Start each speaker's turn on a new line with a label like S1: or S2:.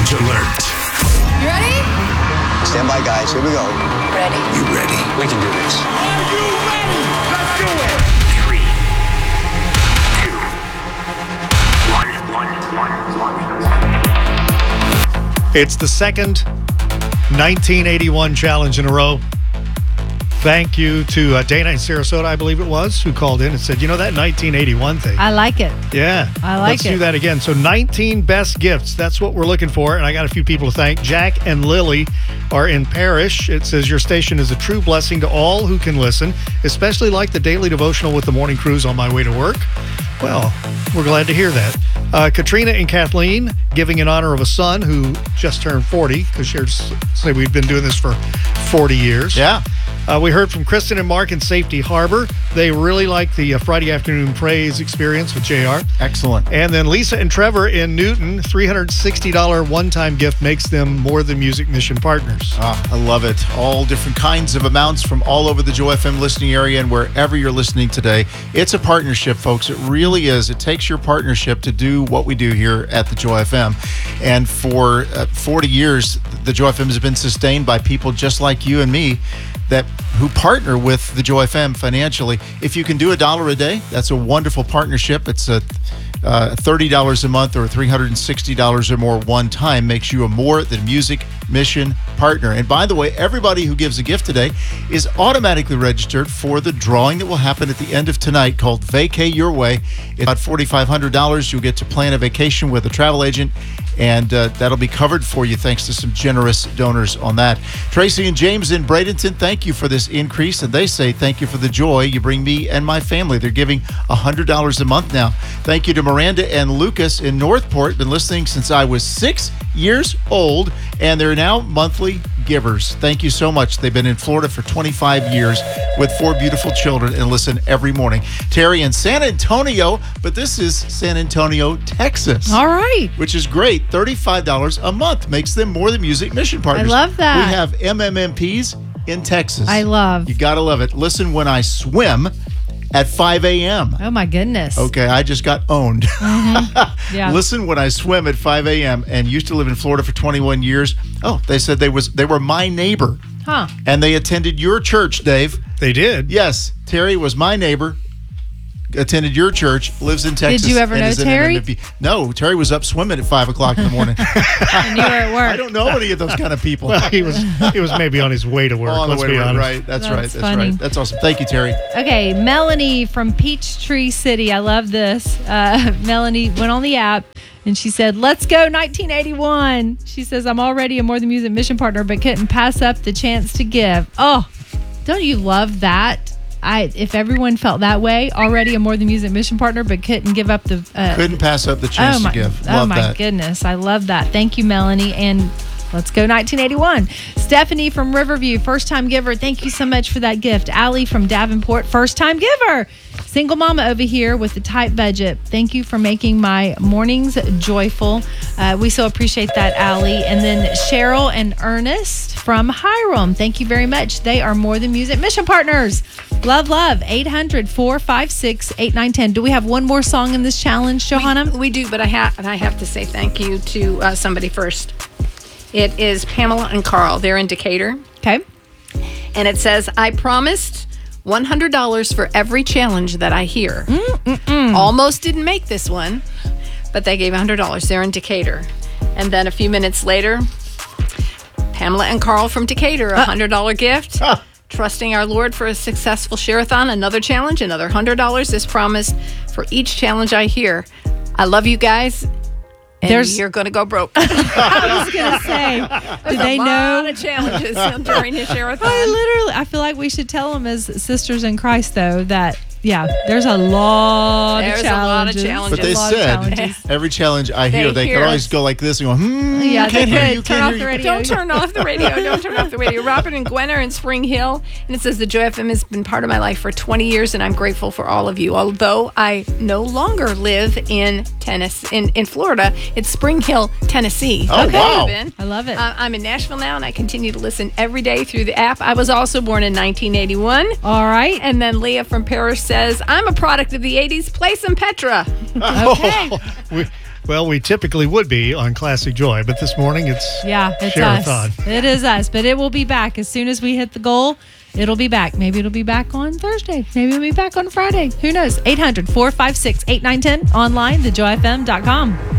S1: Challenge alert.
S2: You ready?
S3: Stand by, guys. Here we go.
S2: Ready.
S1: You ready?
S3: We can do this.
S1: Are you ready? Let's do it. 3, 2, 1.
S4: It's the second 1981 challenge in a row. Thank you to Dana in Sarasota, I believe it was, who called in and said, you know that 1981 thing?
S5: I like it.
S4: Yeah.
S5: I like
S4: Let's
S5: it.
S4: do that again. So 19 best gifts. That's what we're looking for. And I got a few people to thank. Jack and Lily are in Parrish. It says your station is a true blessing to all who can listen, especially like the daily devotional with the morning cruise on my way to work. Well, we're glad to hear that. Katrina and Kathleen giving in honor of a son who just turned 40, because say we've been doing this for 40 years.
S6: Yeah.
S4: We heard from Kristen and Mark in Safety Harbor. They really like the Friday afternoon praise experience with JR.
S6: Excellent.
S4: And then Lisa and Trevor in Newton, $360 one-time gift makes them More Than Music Mission partners.
S6: I love it. All different kinds of amounts from all over the Joy FM listening area and wherever you're listening today. It's a partnership, folks. It really is. It takes your partnership to do what we do here at the Joy FM. And for 40 years, the Joy FM has been sustained by people just like you and me who partner with the Joy FM financially. If you can do $1 a day, that's a wonderful partnership. It's a $30 a month or $360 or more one time makes you a More Than Music Mission partner. And by the way, everybody who gives a gift today is automatically registered for the drawing that will happen at the end of tonight called Vacay Your Way. It's about $4,500. You'll get to plan a vacation with a travel agent, and that'll be covered for you thanks to some generous donors on that. Tracy and James in Bradenton, thank you for this increase, and they say thank you for the joy you bring me and my family. They're giving $100 a month now. Thank you to Miranda and Lucas in Northport. Been listening since I was 6 years old, and they're now monthly givers. Thank you so much. They've been in Florida for 25 years with 4 beautiful children and listen every morning. Terry in San Antonio, but this is San Antonio, Texas.
S5: All right.
S6: Which is great. $35 a month makes them More Than Music Mission partners.
S5: I love that.
S6: We have MMMPs in Texas.
S5: I love.
S6: You got to love it. Listen when I swim at 5 a.m.
S5: Oh, my goodness.
S6: Okay, I just got owned.
S5: Yeah.
S6: Listen when I swim at 5 a.m. and used to live in Florida for 21 years. Oh, they said they were my neighbor.
S5: Huh.
S6: And they attended your church, Dave.
S4: They did?
S6: Yes. Terry was my neighbor. Attended your church, lives in Texas.
S5: Did you ever know Terry?
S6: No, Terry was up swimming at 5 o'clock in the morning.
S5: And you were at work.
S6: I don't know any of those kind of people.
S4: Well, he was maybe on his way to work.
S6: On the
S4: let's
S6: way
S4: be
S6: to work,
S4: honest.
S6: right. That's right. That's
S5: funny.
S6: right. That's awesome. Thank you, Terry.
S5: Okay, Melanie from Peachtree City. I love this. Melanie went on the app and she said, let's go 1981. She says, I'm already a More Than Music Mission partner, but couldn't pass up the chance to give. Oh, don't you love that? If everyone felt that way, already a More Than Music Mission partner, but couldn't give up the...
S6: couldn't pass up the chance to give. Love
S5: my goodness. I love that. Thank you, Melanie. And let's go 1981. Stephanie from Riverview, first-time giver. Thank you so much for that gift. Allie from Davenport, first-time giver. Single mama over here with a tight budget. Thank you for making my mornings joyful. We so appreciate that, Allie. And then Cheryl and Ernest from Hiram. Thank you very much. They are More Than Music Mission partners. Love, love. 800-456-8910. Do we have one more song in this challenge, Johanna?
S2: We do, but I have to say thank you to somebody first. It is Pamela and Carl. They're in Decatur.
S5: Okay.
S2: And it says, I promised $100 for every challenge that I hear. Almost didn't make this one, but they gave $100. They're in Decatur. And then a few minutes later, Pamela and Carl from Decatur, a $100 gift. Trusting our Lord for a successful share-a-thon, another challenge, another $100 is promised for each challenge I hear. I love you guys. And you're going to go broke.
S5: I was going to say, do they know?
S2: A lot of challenges during his share-a-thon.
S5: I feel like we should tell them as sisters in Christ, though, that, there's a lot of challenges.
S6: But they said every challenge I hear, they could always go like this and go,
S5: yeah,
S6: can't hear you,
S5: turn off the radio.
S2: Don't turn off the radio. Don't turn off the radio. Robert and Gwen are in Spring Hill, and it says the Joy FM has been part of my life for 20 years, and I'm grateful for all of you. Although I no longer live in Florida, it's Spring Hill, Tennessee.
S6: Oh, wow.
S5: I love it.
S2: I'm in Nashville now, and I continue to listen every day through the app. I was also born in 1981.
S5: All right.
S2: And then Leah from Paris says, I'm a product of the 80s. Play some Petra.
S5: Okay.
S4: Well, we typically would be on Classic Joy, but this morning it's
S5: It's
S4: Share-a-thon.
S5: us. It is us, but it will be back as soon as we hit the goal. It'll be back. Maybe it'll be back on Thursday. Maybe it'll be back on Friday. Who knows? 800-456-8910 online, thejoyfm.com.